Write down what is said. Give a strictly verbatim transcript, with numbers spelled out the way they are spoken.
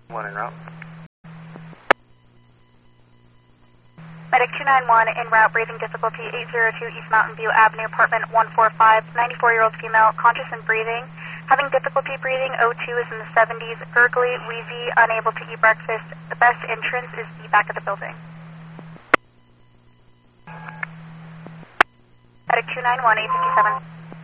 One en route. Medic two nine one en route, breathing difficulty, eight zero two East Mountain View Avenue, apartment one four five, ninety-four-year-old female, conscious and breathing. Having difficulty breathing, O two is in the seventies, gurgly, wheezy, unable to eat breakfast. The best entrance is the back of the building. Medic two nine one, eight fifty-seven.